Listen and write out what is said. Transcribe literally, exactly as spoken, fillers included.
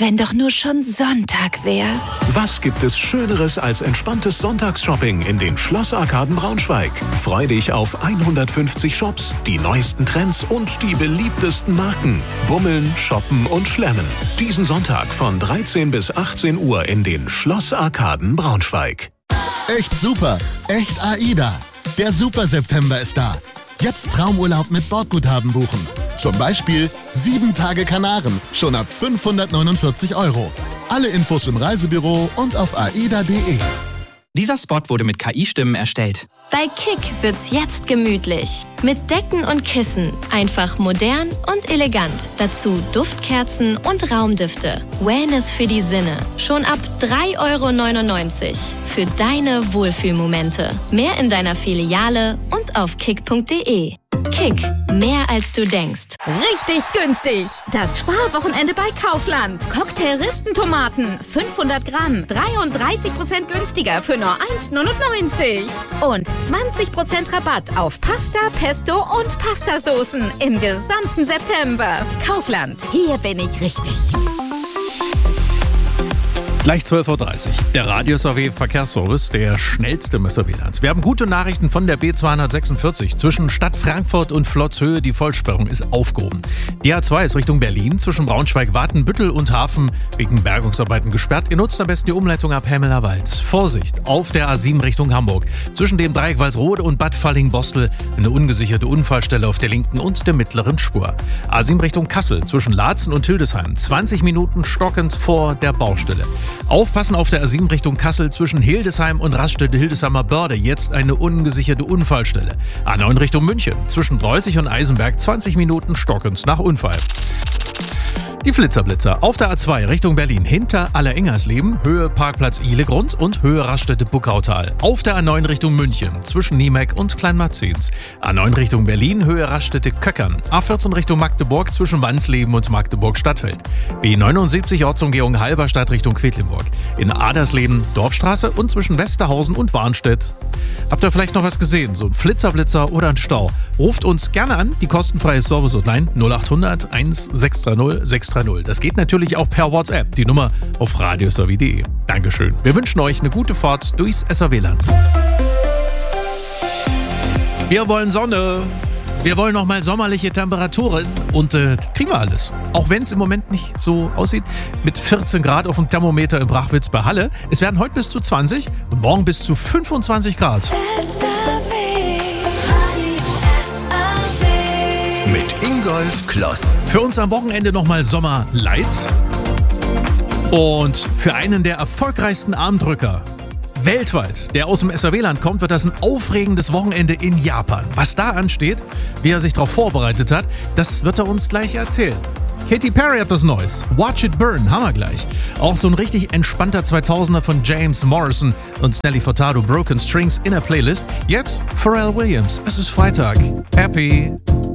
wenn doch nur schon Sonntag wäre. Was gibt es Schöneres als entspanntes Sonntagsshopping in den Schlossarkaden Braunschweig? Freu dich auf hundertfünfzig Shops, die neuesten Trends und die beliebtesten Marken. Bummeln, shoppen und schlemmen. Diesen Sonntag von dreizehn bis achtzehn Uhr in den Schlossarkaden Braunschweig. Echt super, echt AIDA. Der Super-September ist da. Jetzt Traumurlaub mit Bordguthaben buchen. Zum Beispiel sieben Tage Kanaren, schon ab fünfhundertneunundvierzig Euro. Alle Infos im Reisebüro und auf aida punkt de. Dieser Spot wurde mit K I-Stimmen erstellt. Bei Kick wird's jetzt gemütlich. Mit Decken und Kissen. Einfach modern und elegant. Dazu Duftkerzen und Raumdüfte. Wellness für die Sinne. Schon ab drei Euro neunundneunzig. Für deine Wohlfühlmomente. Mehr in deiner Filiale und auf kick punkt de. Kick. Mehr als du denkst. Richtig günstig. Das Sparwochenende bei Kaufland. Cocktail-Ristentomaten. fünfhundert Gramm. dreiunddreißig Prozent günstiger für nur eins neunundneunzig. Und zwanzig Prozent Rabatt auf Pasta, Pesto und Pastasoßen im gesamten September. Kaufland. Hier bin ich richtig. Gleich zwölf Uhr dreißig. Der Radio-S A W-Verkehrsservice, der schnellste im S A W-Land. Wir haben gute Nachrichten von der B zweihundertsechsundvierzig. Zwischen Stadt Frankfurt und Flotzhöhe, die Vollsperrung ist aufgehoben. Die A zwei ist Richtung Berlin, zwischen Braunschweig, Watenbüttel und Hafen wegen Bergungsarbeiten gesperrt. Ihr nutzt am besten die Umleitung ab Hemmeler-Wald. Vorsicht, auf der A sieben Richtung Hamburg. Zwischen dem Dreieck Walsrode und Bad Falling-Bostel eine ungesicherte Unfallstelle auf der linken und der mittleren Spur. A sieben Richtung Kassel, zwischen Laatzen und Hildesheim. zwanzig Minuten stockend vor der Baustelle. Aufpassen auf der A sieben Richtung Kassel zwischen Hildesheim und Raststätte-Hildesheimer Börde. Jetzt eine ungesicherte Unfallstelle. A neun Richtung München. Zwischen Preußig und Eisenberg zwanzig Minuten stockend nach Unfall. Die Flitzerblitzer auf der A zwei Richtung Berlin hinter Allerengersleben, Höhe Parkplatz Ihlegrund und Höhe Raststätte Buckautal. Auf der A neun Richtung München zwischen Niemeck und Kleinmarzens. A neun Richtung Berlin, Höhe Raststätte Köckern. A vierzehn Richtung Magdeburg zwischen Wansleben und Magdeburg Stadtfeld. B neunundsiebzig Ortsumgehung Halberstadt Richtung Quedlinburg. In Adersleben Dorfstraße und zwischen Westerhausen und Warnstedt. Habt ihr vielleicht noch was gesehen? So ein Flitzerblitzer oder ein Stau? Ruft uns gerne an, die kostenfreie Service-Hotline null achthundert eins sechs drei null sechs drei null. Das geht natürlich auch per WhatsApp. Die Nummer auf radio s a w punkt de. Dankeschön. Wir wünschen euch eine gute Fahrt durchs S A W-Land. Wir wollen Sonne. Wir wollen noch mal sommerliche Temperaturen und äh, kriegen wir alles. Auch wenn es im Moment nicht so aussieht. Mit vierzehn Grad auf dem Thermometer in Brachwitz bei Halle. Es werden heute bis zu zwanzig und morgen bis zu fünfundzwanzig Grad. S A W, Radio S A W. Mit Ingolf Kloss. Für uns am Wochenende nochmal Sommer Light. Und für einen der erfolgreichsten Armdrücker weltweit, der aus dem S A W-Land kommt, wird das ein aufregendes Wochenende in Japan. Was da ansteht, wie er sich darauf vorbereitet hat, das wird er uns gleich erzählen. Katy Perry hat was Neues. Watch It Burn, haben wir gleich. Auch so ein richtig entspannter zweitausender von James Morrison und Nelly Furtado, Broken Strings in der Playlist. Jetzt Pharrell Williams. Es ist Freitag. Happy